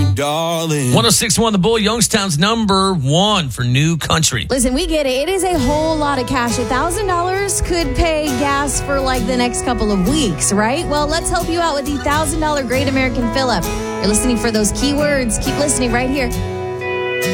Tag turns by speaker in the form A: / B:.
A: darling.
B: 106.1 The Bull, Youngstown's number one for new country.
C: Listen, we get it. It is a whole lot of cash. $1,000 could pay gas for like the next couple of weeks, right? Well, let's help you out with the $1,000 Great American Fill-Up. You're listening for those keywords. Keep listening right here